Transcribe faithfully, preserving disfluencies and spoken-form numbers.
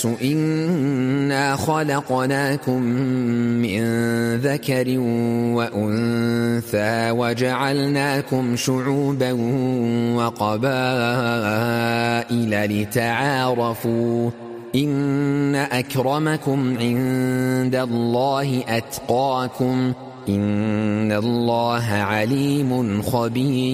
إنا خلقناكم من ذكر وأنثى وجعلناكم شعوبا وقبائل لتعارفوا إن أكرمكم عند الله أتقاكم إن الله عليم خبير.